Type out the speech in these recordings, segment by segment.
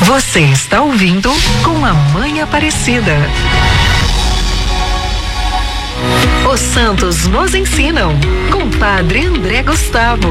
Você está ouvindo Com a Mãe Aparecida. Os santos nos ensinam, com Padre André Gustavo.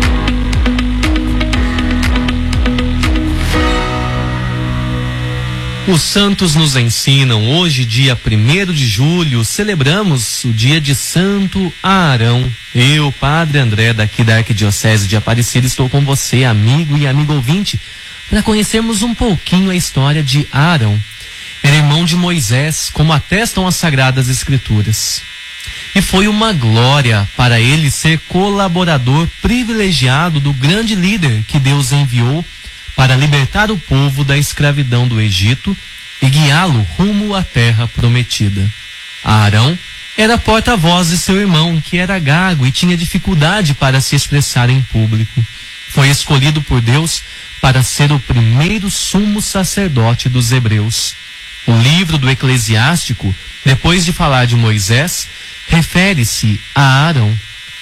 Os santos nos ensinam. Hoje, dia 1º de julho, celebramos o dia de Santo Arão. Eu, Padre André, daqui da Arquidiocese de Aparecida, estou com você, amigo e amigo ouvinte, para conhecermos um pouquinho a história de Arão. Era irmão de Moisés, como atestam as Sagradas Escrituras. E foi uma glória para ele ser colaborador privilegiado do grande líder que Deus enviou para libertar o povo da escravidão do Egito e guiá-lo rumo à terra prometida. Arão era porta-voz de seu irmão, que era gago e tinha dificuldade para se expressar em público. Foi escolhido por Deus para ser o primeiro sumo sacerdote dos hebreus. O livro do Eclesiástico, depois de falar de Moisés, refere-se a Arão.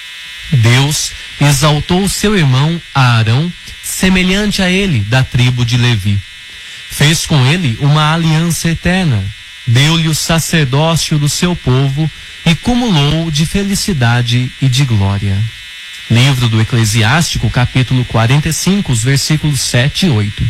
Deus exaltou seu irmão Arão, semelhante a ele, da tribo de Levi. Fez com ele uma aliança eterna, deu-lhe o sacerdócio do seu povo e cumulou de felicidade e de glória. Livro do Eclesiástico, capítulo 45, os versículos 7 e 8.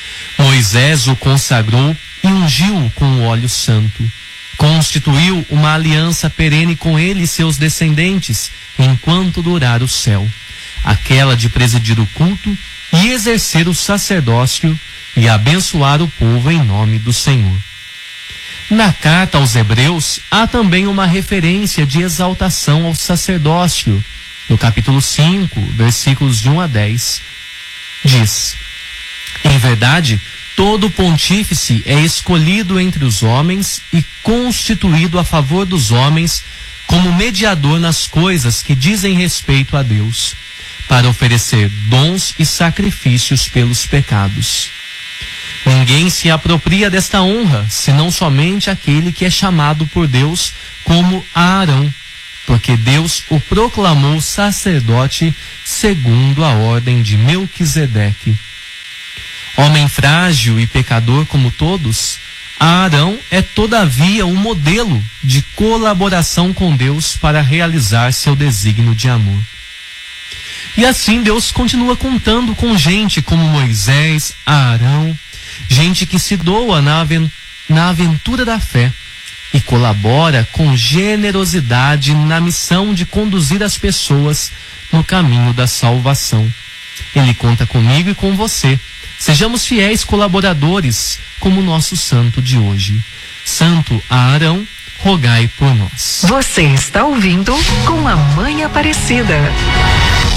Moisés o consagrou e ungiu-o com o óleo santo. Constituiu uma aliança perene com ele e seus descendentes, enquanto durar o céu, aquela de presidir o culto e exercer o sacerdócio e abençoar o povo em nome do Senhor. Na carta aos Hebreus, há também uma referência de exaltação ao sacerdócio. No capítulo 5, versículos de 1 a 10, diz: em verdade, todo pontífice é escolhido entre os homens e constituído a favor dos homens como mediador nas coisas que dizem respeito a Deus, para oferecer dons e sacrifícios pelos pecados. Ninguém se apropria desta honra, senão somente aquele que é chamado por Deus como Arão, porque Deus o proclamou sacerdote segundo a ordem de Melquisedeque. Homem frágil e pecador como todos, Arão é todavia um modelo de colaboração com Deus para realizar seu desígnio de amor. E assim Deus continua contando com gente como Moisés, Arão, gente que se doa na aventura da fé e colabora com generosidade na missão de conduzir as pessoas no caminho da salvação. Ele conta comigo e com você. Sejamos fiéis colaboradores como o nosso santo de hoje. Santo Arão, rogai por nós. Você está ouvindo Com a Mãe Aparecida.